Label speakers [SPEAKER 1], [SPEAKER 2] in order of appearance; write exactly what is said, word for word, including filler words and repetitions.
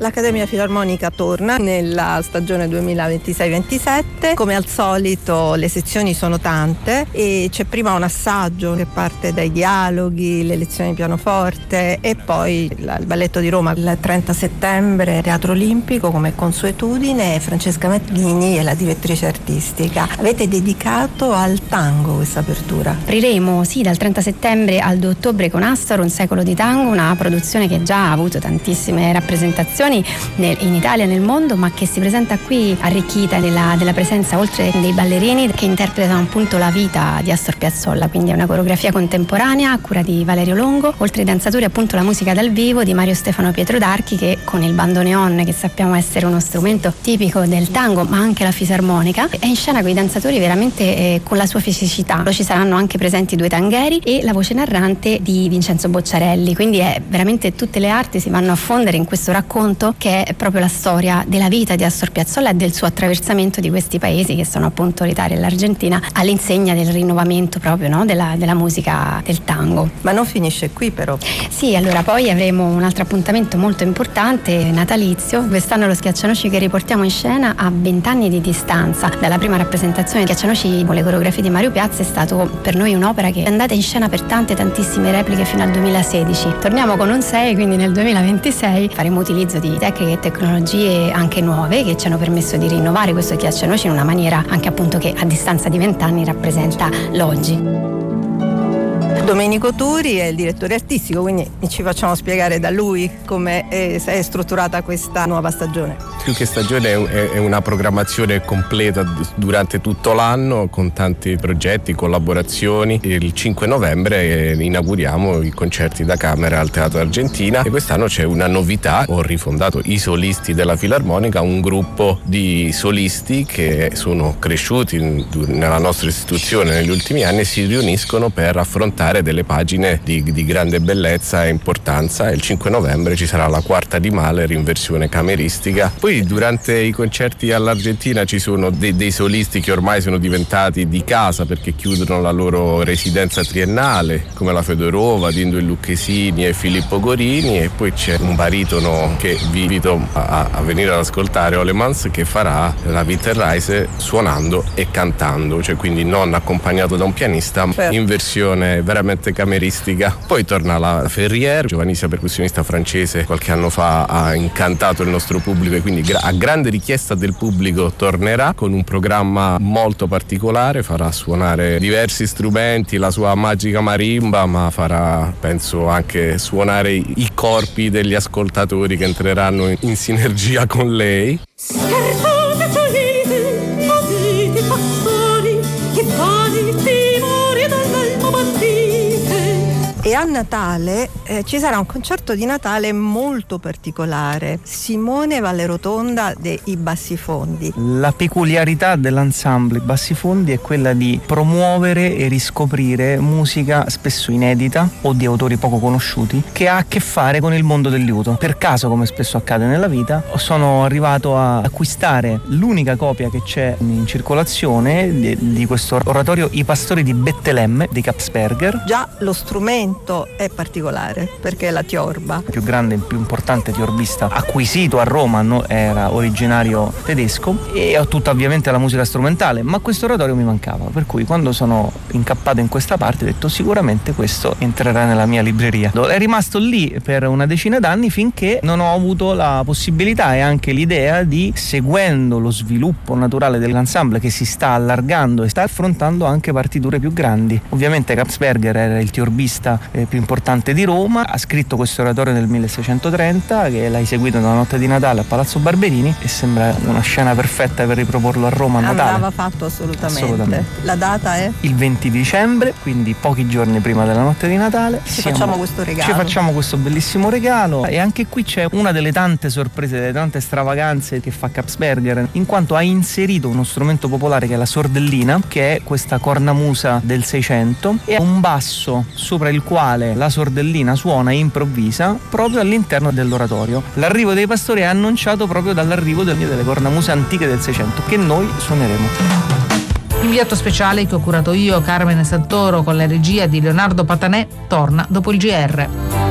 [SPEAKER 1] l'Accademia Filarmonica torna nella stagione duemilaventisei ventisette. Come al solito le sezioni sono tante e c'è prima un assaggio che parte dai dialoghi, le lezioni di pianoforte e poi il balletto di Roma il trenta settembre, Teatro Olimpico come consuetudine. Francesca Maglini è la direttrice artistica. Avete dedicato al tango questa apertura?
[SPEAKER 2] Apriremo sì dal trenta settembre al due ottobre con Astor, un secolo di tango, una produzione che già ha avuto tantissime rappresentazioni nel, in Italia e nel mondo, ma che si presenta qui arricchita della, della presenza oltre dei ballerini che interpretano appunto la vita di Astor Piazzolla, quindi è una coreografia contemporanea a cura di Valerio Longo, oltre ai danzatori appunto la musica dal vivo di Mario Stefano Pietro d'Archi, che con il bandoneon, che sappiamo essere uno strumento tipico del tango, ma anche la fisarmonica, è in scena con i danzatori veramente eh, con la sua fisicità. Ci saranno anche presenti due tangheri e la voce narrante di Vincenzo Bocciarelli, quindi è veramente tutte le arti si vanno a fondere in questo racconto che è proprio la storia della vita di Astor Piazzolla e del suo attraversamento di questi paesi che sono appunto l'Italia e l'Argentina, all'insegna del rinnovamento proprio, no, della, della musica del tango.
[SPEAKER 1] Ma non finisce qui però.
[SPEAKER 2] Sì, allora poi avremo un altro appuntamento molto importante, natalizio. Quest'anno lo Schiaccianoci che riportiamo in scena a vent'anni di distanza dalla prima rappresentazione di Schiaccianoci con le coreografie di Mario Piazza. È stato per noi un'opera che è andata in scena per tante tantissime repliche fino al duemilasedici. Torniamo con un sei, quindi nel duemilaventisei faremo utilizzo di tecniche e tecnologie anche nuove che ci hanno permesso di rinnovare questo Schiaccianoci in una maniera anche appunto che a distanza di vent'anni rappresenta l'oggi.
[SPEAKER 1] Domenico Turi è il direttore artistico, quindi ci facciamo spiegare da lui come è, è strutturata questa nuova stagione.
[SPEAKER 3] Più che stagione è una programmazione completa durante tutto l'anno con tanti progetti, collaborazioni. Il cinque novembre inauguriamo i concerti da camera al Teatro Argentina e quest'anno c'è una novità. Ho rifondato i solisti della Filarmonica, un gruppo di solisti che sono cresciuti nella nostra istituzione negli ultimi anni e si riuniscono per affrontare delle pagine di, di grande bellezza e importanza. Il cinque novembre ci sarà la Quarta di Mahler in versione cameristica. Poi durante i concerti all'Argentina ci sono dei, dei solisti che ormai sono diventati di casa perché chiudono la loro residenza triennale, come la Fedorova, Dindo e Lucchesini e Filippo Gorini, e poi c'è un baritono che vi invito a, a venire ad ascoltare, Olemans, che farà la Winterreise suonando e cantando, cioè quindi non accompagnato da un pianista, ma in versione veramente cameristica. Poi torna la Ferrier, giovanissima percussionista francese, qualche anno fa ha incantato il nostro pubblico e quindi a grande richiesta del pubblico tornerà con un programma molto particolare, farà suonare diversi strumenti, la sua magica marimba, ma farà penso anche suonare i corpi degli ascoltatori che entreranno in sinergia con lei.
[SPEAKER 1] E a Natale eh, ci sarà un concerto di Natale molto particolare. Simone Vallerotonda dei Bassifondi.
[SPEAKER 4] La peculiarità dell'ensemble Bassifondi è quella di promuovere e riscoprire musica spesso inedita o di autori poco conosciuti che ha a che fare con il mondo del liuto. Per caso, come spesso accade nella vita, sono arrivato a acquistare l'unica copia che c'è in circolazione di, di questo oratorio I Pastori di Bettelemme di Kapsberger.
[SPEAKER 1] Già lo strumento è particolare perché è la tiorba.
[SPEAKER 4] Il più grande e più importante tiorbista acquisito a Roma, no, era originario tedesco, e ho tutta ovviamente la musica strumentale, ma questo oratorio mi mancava, per cui quando sono incappato in questa parte ho detto sicuramente questo entrerà nella mia libreria. È rimasto lì per una decina d'anni finché non ho avuto la possibilità e anche l'idea di, seguendo lo sviluppo naturale dell'ensemble che si sta allargando e sta affrontando anche partiture più grandi. Ovviamente Kapsberger era il tiorbista eh, più importante di Roma, ha scritto questo oratorio nel milleseicentotrenta che l'ha eseguito nella notte di Natale a Palazzo Barberini e sembra una scena perfetta per riproporlo a Roma a Natale.
[SPEAKER 1] Andava fatto assolutamente.
[SPEAKER 4] assolutamente.
[SPEAKER 1] La data è?
[SPEAKER 4] Il venti dicembre, quindi pochi giorni prima della notte di Natale.
[SPEAKER 1] Ci
[SPEAKER 4] Siamo,
[SPEAKER 1] facciamo questo regalo.
[SPEAKER 4] Ci facciamo questo bellissimo regalo e anche qui c'è una delle tante sorprese, delle tante stravaganze che fa Kapsberger, in quanto ha inserito uno strumento popolare che è la sordellina, che è questa cornamusa del Seicento, e un basso sopra il quale la sordellina suona e improvvisa proprio all'interno dell'oratorio. L'arrivo dei pastori è annunciato proprio dall'arrivo delle cornamuse antiche del Seicento che noi suoneremo.
[SPEAKER 5] Inviato speciale che ho curato io, Carmine Santoro, con la regia di Leonardo Patanè, torna dopo il G R.